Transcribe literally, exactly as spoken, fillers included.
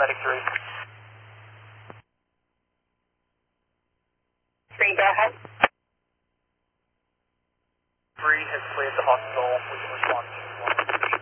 paramedic three. Three, go ahead. Three has cleared the hospital. We can respond to one.